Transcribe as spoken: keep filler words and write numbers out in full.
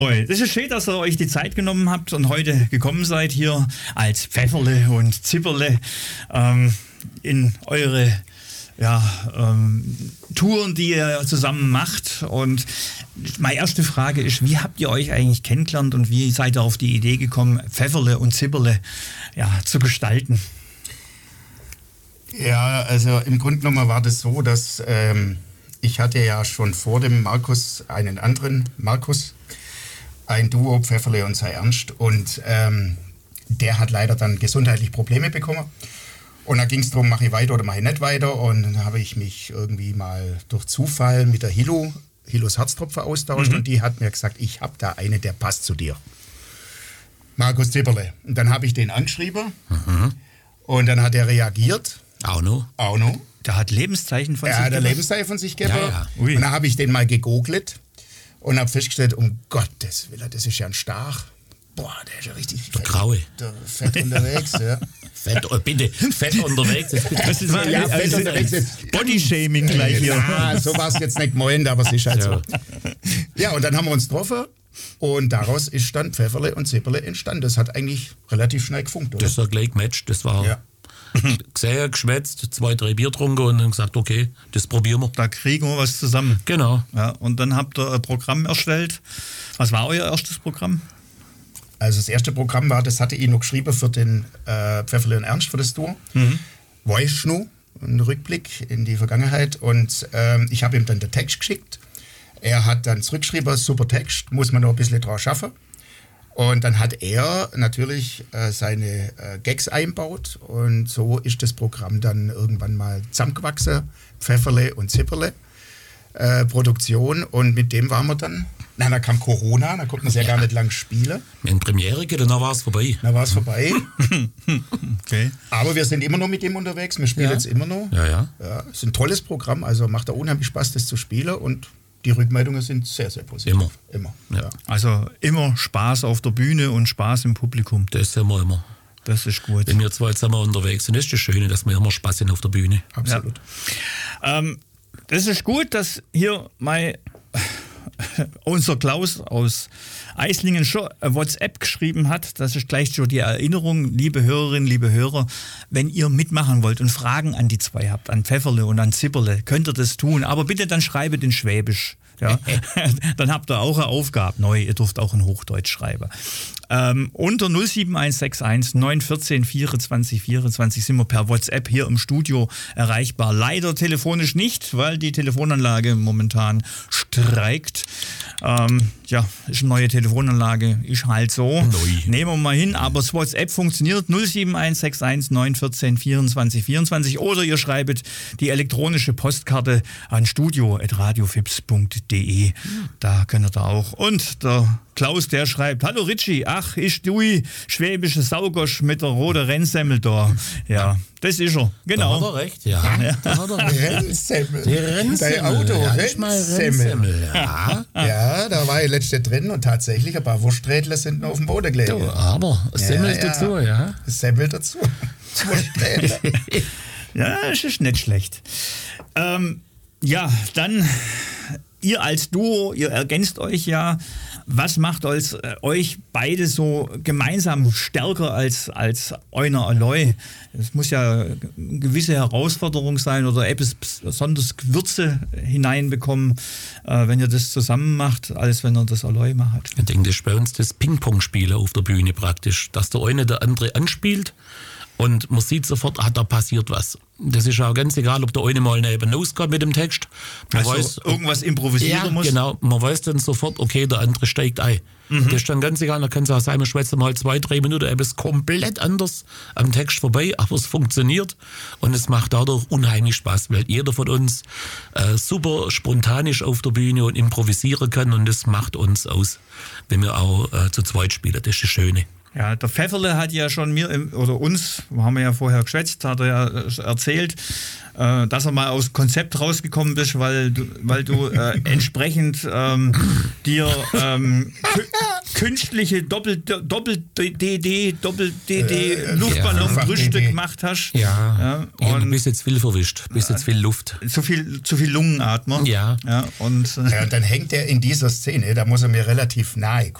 Das ist schön, dass ihr euch die Zeit genommen habt und heute gekommen seid hier als Pfefferle und Zipperle ähm, in eure ja, ähm, Touren, die ihr zusammen macht. Und meine erste Frage ist, wie habt ihr euch eigentlich kennengelernt und wie seid ihr auf die Idee gekommen, Pfefferle und Zipperle ja, zu gestalten? Ja, also im Grunde genommen war das so, dass ähm, ich hatte ja schon vor dem Markus einen anderen, Markus, ein Duo, Pfefferle und Sei Ernst. Und ähm, der hat leider dann gesundheitlich Probleme bekommen. Und da ging es darum, mache ich weiter oder mache ich nicht weiter. Und dann habe ich mich irgendwie mal durch Zufall mit der Hilo, Hilos Herztropfen austauscht. Mhm. Und die hat mir gesagt, ich habe da eine, der passt zu dir. Markus Zipperle. Und dann habe ich den angeschrieben. Mhm. Und dann hat er reagiert. Auno. Auno. Der hat Lebenszeichen von er sich gegeben. Er hat ein Lebenszeichen von sich gegeben. Ja, ja. Und dann habe ich den mal gegoogelt. Und habe festgestellt, um Gottes Willen, das ist ja ein Stach. Boah, der ist ja richtig der fett. Graue. Der fett unterwegs, ja. Fett, oh, bitte, fett unterwegs. Das ist mal, ja, fett unterwegs. Body-Shaming gleich hier. Ja, so war es jetzt nicht gemeint, aber es ist halt so. Ja, und dann haben wir uns getroffen und daraus ist dann Pfefferle und Zipperle entstanden. Das hat eigentlich relativ schnell gefunkt, oder? Das war gleich Match, das war... Ja. Gesehen, geschwätzt, zwei, drei Bier getrunken und dann gesagt, okay, das probieren wir. Da kriegen wir was zusammen. Genau. Ja, und dann habt ihr ein Programm erstellt. Was war euer erstes Programm? Also das erste Programm war, das hatte ich noch geschrieben für den äh, Pfefferle und Ernst, für das Duo. Mhm. Voice-Schnu, ein Rückblick in die Vergangenheit. Und ähm, ich habe ihm dann den Text geschickt. Er hat dann zurückgeschrieben, super Text, muss man noch ein bisschen drauf schaffen. Und dann hat er natürlich äh, seine äh, Gags einbaut und so ist das Programm dann irgendwann mal zusammengewachsen, Pfefferle und Zipperle äh, Produktion und mit dem waren wir dann, na, da kam Corona, da konnte man sehr ja. gar nicht lang spielen. In Premiere geht, dann war es vorbei. Dann war es vorbei. Okay. Aber wir sind immer noch mit dem unterwegs, wir spielen ja. jetzt immer noch. Ja, ja. Ja, es ist ein tolles Programm, also macht da unheimlich Spaß, das zu spielen und die Rückmeldungen sind sehr, sehr positiv. Immer. Immer. Ja. Also immer Spaß auf der Bühne und Spaß im Publikum. Das sind wir immer. Das ist gut. Wenn wir zwei jetzt einmal unterwegs sind, ist das Schöne, dass wir immer Spaß haben auf der Bühne. Absolut. Ja. Ähm, das ist gut, dass hier mein unser Klaus aus Eislingen schon WhatsApp geschrieben hat. Das ist gleich schon die Erinnerung, liebe Hörerinnen, liebe Hörer. Wenn ihr mitmachen wollt und Fragen an die zwei habt, an Pfefferle und an Zipperle, könnt ihr das tun. Aber bitte dann schreibt in Schwäbisch. Ja? Dann habt ihr auch eine Aufgabe neu. Ihr dürft auch in Hochdeutsch schreiben. Ähm, unter null sieben eins sechs eins neun eins vier vierundzwanzig vierundzwanzig sind wir per WhatsApp hier im Studio erreichbar. Leider telefonisch nicht, weil die Telefonanlage momentan streikt. Ähm, ja, ist eine neue Telefonanlage, ist halt so. Neu. Nehmen wir mal hin, aber das WhatsApp funktioniert null sieben eins sechs eins neun eins vier vierundzwanzig vierundzwanzig oder ihr schreibt die elektronische Postkarte an studio at radiofips punkt de. Da könnt ihr da auch. Und der Klaus, der schreibt, hallo Ritchie, ach, ich du schwäbische Saugosch mit der roten Rennsemmel da. Ja, das ist er, genau. Da hat er recht, ja. ja. Da hat er recht. Rennsemmel. Die Rennsemmel. Dein Auto, ja, Rennsemmel. Ja. Ja, da war ich letzte drin und tatsächlich ein paar Wursträdler sind noch auf dem Boden gelegen. Du, aber Semmel ja, ja. dazu, ja. Semmel dazu. Wursträdler. Ja, das ist nicht schlecht. Ähm, ja, dann, ihr als Duo, ihr ergänzt euch ja. Was macht euch, äh, euch beide so gemeinsam stärker als, als einer Alloy? Es muss ja eine gewisse Herausforderung sein oder etwas besonders Gewürze hineinbekommen, äh, wenn ihr das zusammen macht, als wenn ihr das Alloy macht. Ich denke, das ist bei uns das Ping-Pong-Spiel auf der Bühne praktisch, dass der eine der andere anspielt und man sieht sofort, ah, da passiert was. Das ist auch ganz egal, ob der eine mal neben ausgeht mit dem Text. Man also weiß, irgendwas improvisieren ja, muss. Genau, man weiß dann sofort, okay, der andere steigt ein. Mhm. Das ist dann ganz egal, da kann es auch sein, man schwätzt mal zwei, drei Minuten etwas komplett anders am Text vorbei, aber es funktioniert und es macht dadurch unheimlich Spaß, weil jeder von uns äh, super spontanisch auf der Bühne und improvisieren kann und das macht uns aus, wenn wir auch äh, zu zweit spielen. Das ist das Schöne. Ja, der Pfefferle hat ja schon mir im, oder uns, haben wir ja vorher geschwätzt, hat er ja erzählt, äh, dass er mal aus Konzept rausgekommen bist, weil du, weil du äh, entsprechend ähm, dir ähm, künstliche Doppel-D D, Doppel-D D Äh, Luftballonbrüste ja. gemacht hast. Ja, Ja, ja, du und bist jetzt viel verwischt, bist jetzt viel Luft. zu viel, zu viel Lungenatmer. Ja. ja und äh, Ja, und dann hängt er in dieser Szene, da muss er mir relativ nahe